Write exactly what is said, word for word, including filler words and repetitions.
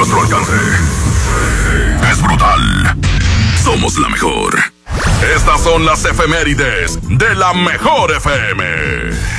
nuestro alcance. Es brutal. Somos la mejor. Estas son las efemérides de la mejor F M.